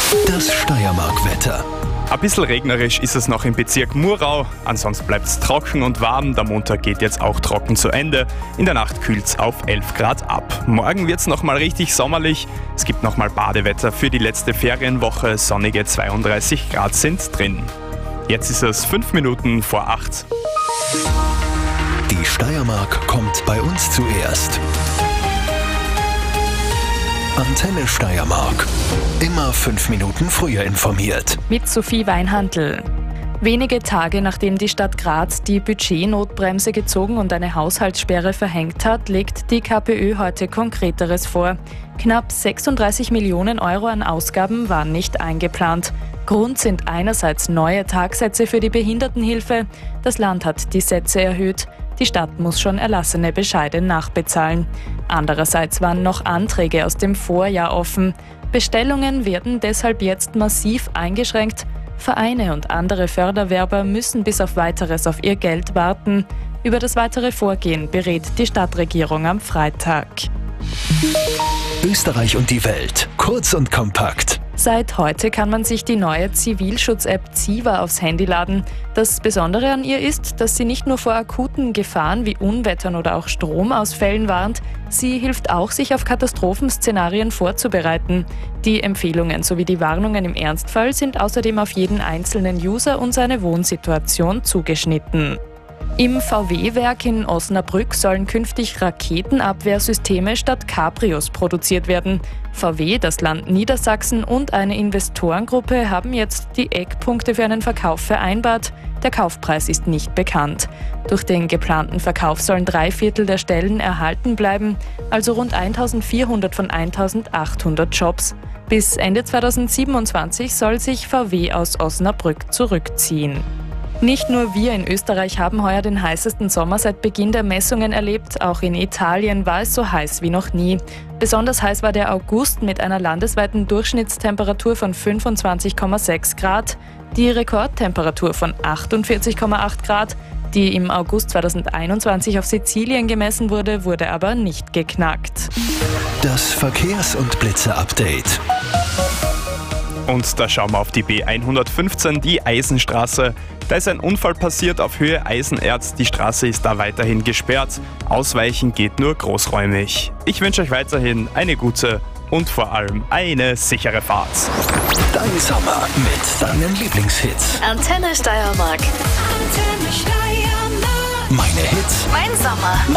Das Steiermark-Wetter. Ein bisschen regnerisch ist es noch im Bezirk Murau, ansonsten bleibt es trocken und warm. Der Montag geht jetzt auch trocken zu Ende. In der Nacht kühlt es auf 11 Grad ab. Morgen wird es nochmal richtig sommerlich. Es gibt nochmal Badewetter für die letzte Ferienwoche. Sonnige 32 Grad sind drin. Jetzt ist es 5 Minuten vor 8. Die Steiermark kommt bei uns zuerst. Antenne Steiermark. Immer 5 Minuten früher informiert. Mit Sophie Weinhandl. Wenige Tage nachdem die Stadt Graz die Budgetnotbremse gezogen und eine Haushaltssperre verhängt hat, legt die KPÖ heute Konkreteres vor. Knapp 36 Millionen Euro an Ausgaben waren nicht eingeplant. Grund sind einerseits neue Tagsätze für die Behindertenhilfe. Das Land hat die Sätze erhöht. Die Stadt muss schon erlassene Bescheide nachbezahlen. Andererseits waren noch Anträge aus dem Vorjahr offen. Bestellungen werden deshalb jetzt massiv eingeschränkt. Vereine und andere Förderwerber müssen bis auf Weiteres auf ihr Geld warten. Über das weitere Vorgehen berät die Stadtregierung am Freitag. Österreich und die Welt. Kurz und kompakt. Seit heute kann man sich die neue Zivilschutz-App Ziva aufs Handy laden. Das Besondere an ihr ist, dass sie nicht nur vor akuten Gefahren wie Unwettern oder auch Stromausfällen warnt, sie hilft auch, sich auf Katastrophenszenarien vorzubereiten. Die Empfehlungen sowie die Warnungen im Ernstfall sind außerdem auf jeden einzelnen User und seine Wohnsituation zugeschnitten. Im VW-Werk in Osnabrück sollen künftig Raketenabwehrsysteme statt Cabrios produziert werden. VW, das Land Niedersachsen und eine Investorengruppe haben jetzt die Eckpunkte für einen Verkauf vereinbart. Der Kaufpreis ist nicht bekannt. Durch den geplanten Verkauf sollen 3/4 der Stellen erhalten bleiben, also rund 1400 von 1800 Jobs. Bis Ende 2027 soll sich VW aus Osnabrück zurückziehen. Nicht nur wir in Österreich haben heuer den heißesten Sommer seit Beginn der Messungen erlebt, auch in Italien war es so heiß wie noch nie. Besonders heiß war der August mit einer landesweiten Durchschnittstemperatur von 25,6 Grad. Die Rekordtemperatur von 48,8 Grad, die im August 2021 auf Sizilien gemessen wurde, wurde aber nicht geknackt. Das Verkehrs- und Blitze-Update. Und da schauen wir auf die B115, die Eisenstraße. Da ist ein Unfall passiert auf Höhe Eisenerz. Die Straße ist da weiterhin gesperrt. Ausweichen geht nur großräumig. Ich wünsche euch weiterhin eine gute und vor allem eine sichere Fahrt. Dein Sommer mit deinen Lieblingshits. Antenne Steiermark. Meine Hits. Mein Sommer.